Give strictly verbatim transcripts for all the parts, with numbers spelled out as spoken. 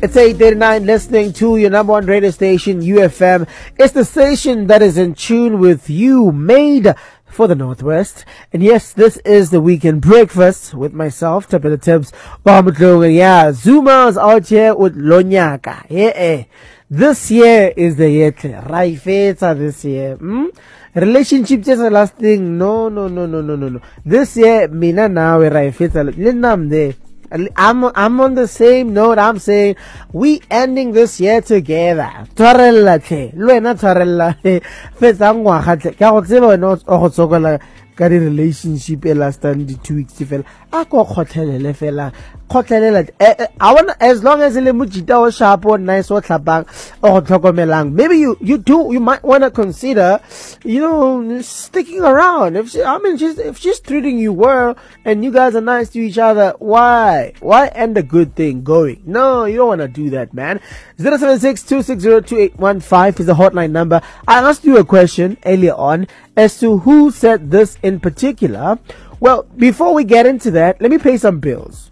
It's eight thirty-nine, listening to your number one radio station, U F M. It's the station that is in tune with you, made for the Northwest. And yes, this is the weekend breakfast with myself, Tapela Tibbs. Yeah, Zuma's out here with Lonyaka. Yeah, this year is the year. Raifeta this year. Hmm? Relationship just a last thing. No, no, no, no, no, no, no. This year, mina now, Raifeta. Linam there. I'm I'm on the same note. I'm saying we ending this year together. Twarella che, luena twarella. Fetsa ngwaga tle. Ka go tseba no go tsokola ka di relationship e last di two weeks fela. A go khotlhelele fela. Khotlhelela. I want as long as le mojita o sharp o nice o tlhapang o go tlhokomelang. Maybe you you do you might want to consider, you know, sticking around. If she, I mean she's if she's treating you well and you guys are nice to each other, why why end a good thing going? No, you don't want to do that, man. zero seven six two six zero two eight one five is the hotline number. I asked you a question earlier on as to who said this in particular. Well, before we get into that, let me pay some bills.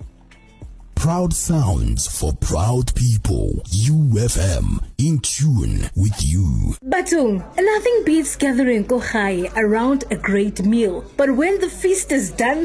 Proud sounds for proud people. U F M, in tune with you. Batung, nothing beats gathering kohai around a great meal. But when the feast is done,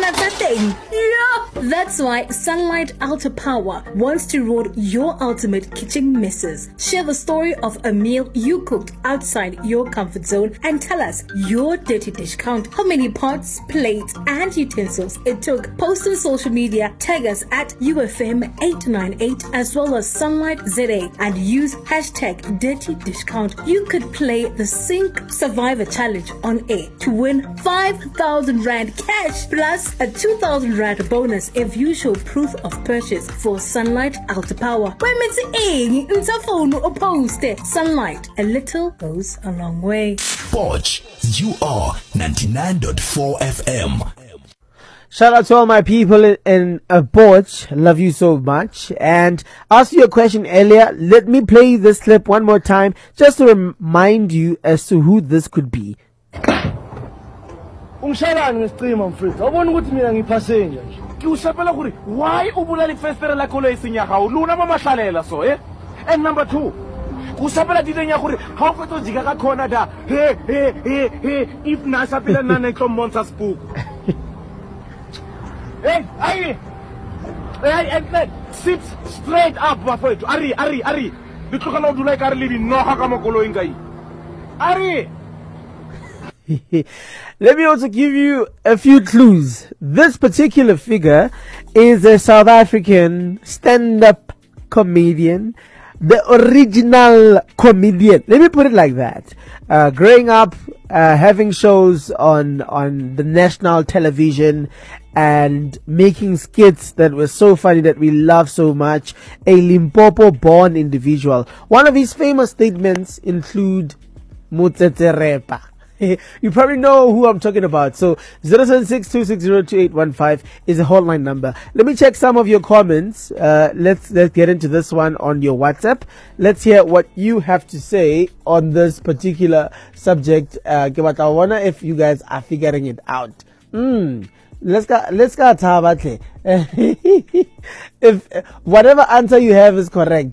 yeah, that's why Sunlight Ultra Power wants to reward your ultimate kitchen misses. Share the story of a meal you cooked outside your comfort zone and tell us your dirty dish count, how many pots, plates, and utensils it took. Post on social media, tag us at U F M eight nine eight as well as Sunlight Z A and use hashtag Dirty Dish Count. You could play the Sink Survivor Challenge on air to win five thousand Rand cash plus a two thousand Rand bonus if you show proof of purchase for Sunlight Ultra Power. Sunlight, a little goes a long way. Poch, you are ninety-nine point four F M. Shout out to all my people in, in uh, Porch. Love you so much. And asked you a question earlier. Let me play this clip one more time just to remind you as to who this could be. Ungishayani ngesicima mfethu. Awubona ukuthi mina ngiphasenja nje. Ngiushapela ukuthi why ubulala ifestere lakho lesinyaka uluna mamahlalela so eh? And number two, kusapela diteng ya gore ha o fetso jika ka khona da. He he he he if nasapela nana tlo monster spook. Hey, Ari! Hey, and then sit straight up, Bafetu. Ari, Ari, Ari. The Tukano do like Ari living no Hakamokolo in Gai. Ari! Let me also give you a few clues. This particular figure is a South African stand-up comedian. The original comedian. Let me put it like that. Uh, growing up, uh, having shows on, on the national television and making skits that were so funny that we love so much. A Limpopo born individual. One of his famous statements include Mutsetse Repa. You probably know who I'm talking about. So zero seven six two six zero two eight one five is the hotline number. Let me check some of your comments. Uh, let's let's get into this one on your WhatsApp. Let's hear what you have to say on this particular subject. Uh, I wonder if you guys are figuring it out. Hmm. Let's go. Let's go. If whatever answer you have is correct,